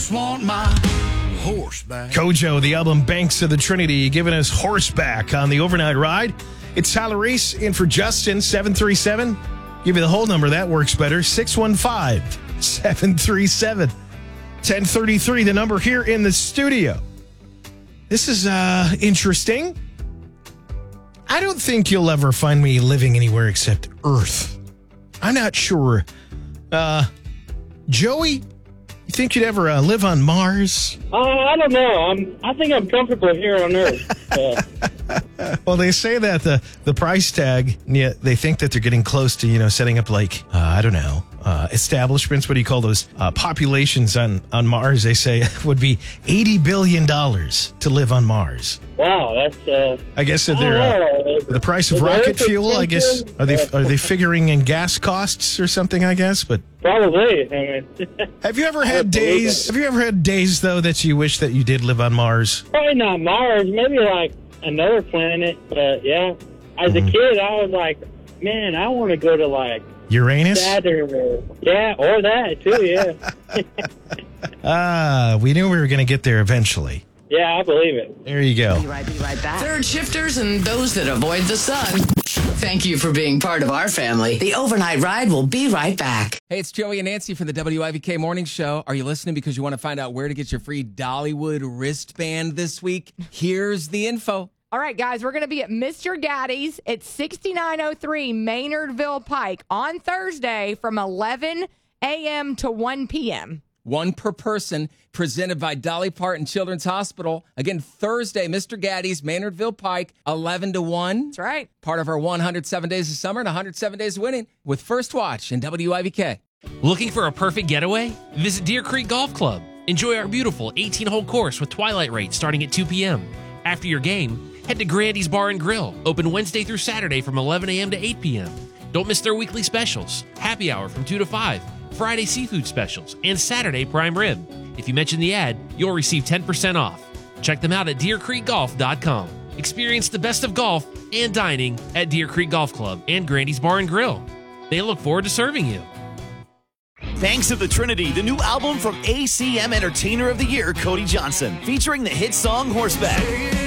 Want my horseback. Kojo, the album Banks of the Trinity, giving us Horseback on the overnight ride. It's Tyler Reese in for Justin, 737. Give you the whole number. That works better. 615-737-1033, the number here in the studio. This is interesting. I don't think you'll ever find me living anywhere except Earth. I'm not sure. Joey, you think you'd ever live on Mars? I don't know. I think I'm comfortable here on Earth. Well, they say that the price tag, yeah, they think that they're getting close to, setting up like, I don't know, establishments. What do you call those? Populations on Mars, they say, would be $80 billion to live on Mars. Wow, that's... I guess that they're the price of rocket fuel, I guess. Are they figuring in gas costs or something, I guess? But probably. Have you ever had days though that you wish that you did live on Mars? Probably not Mars, maybe like another planet, but yeah. As a kid, I was like, man, I want to go to like Uranus? Saturn. Yeah, or that too, yeah. We knew we were going to get there eventually. Yeah, I believe it. There you go. Be right back. Third shifters and those that avoid the sun. Thank you for being part of our family. The overnight ride will be right back. Hey, it's Joey and Nancy from the WIVK Morning Show. Are you listening because you want to find out where to get your free Dollywood wristband this week? Here's the info. All right, guys, we're going to be at Mr. Gaddy's at 6903 Maynardville Pike on Thursday from 11 a.m. to 1 p.m. One per person, presented by Dolly Parton Children's Hospital. Again, Thursday, Mr. Gaddy's, Maynardville Pike, 11 to 1. That's right. Part of our 107 Days of Summer and 107 Days of Winning with First Watch and WIVK. Looking for a perfect getaway? Visit Deer Creek Golf Club. Enjoy our beautiful 18-hole course with twilight rates starting at 2 p.m. After your game, head to Grandy's Bar and Grill, open Wednesday through Saturday from 11 a.m. to 8 p.m. Don't miss their weekly specials. Happy hour from 2 to 5. Friday seafood specials, and Saturday prime rib. If you mention the ad, you'll receive 10% off. Check them out at DeerCreekGolf.com. Experience the best of golf and dining at Deer Creek Golf Club and Grandy's Bar and Grill. They look forward to serving you. Banks of the Trinity, the new album from ACM Entertainer of the Year, Cody Johnson, featuring the hit song Horseback.